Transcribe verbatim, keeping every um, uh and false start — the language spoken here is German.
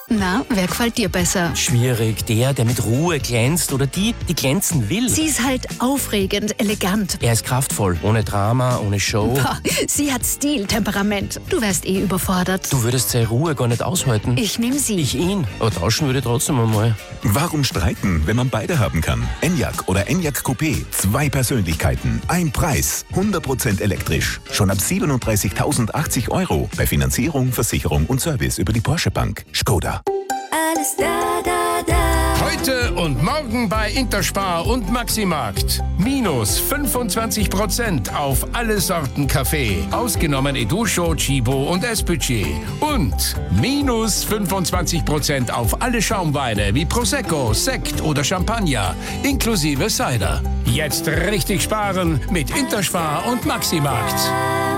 Na, wer gefällt dir besser? Schwierig. Der, der mit Ruhe glänzt oder die, die glänzen will. Sie ist halt aufregend, elegant. Er ist kraftvoll, ohne Drama, ohne Show. Boah, sie hat Stil, Temperament. Du wärst eh überfordert. Du würdest seine Ruhe gar nicht aushalten. Ich nehm sie. Ich ihn. Aber tauschen würde ich trotzdem einmal. Warum streiten, wenn man beide haben kann? Enyaq oder Enyaq Coupé. Zwei Persönlichkeiten, ein Preis. hundert Prozent elektrisch. Schon ab siebenunddreißigtausendachtzig Euro. Bei Finanzierung, Versicherung und Service über die Porsche Bank. Skoda. Alles da, da, da. Heute und morgen bei Interspar und Maximarkt. Minus fünfundzwanzig Prozent auf alle Sorten Kaffee. Ausgenommen Educho, Chibo und Espucci. Und minus fünfundzwanzig Prozent auf alle Schaumweine wie Prosecco, Sekt oder Champagner. Inklusive Cider. Jetzt richtig sparen mit Interspar und Maximarkt.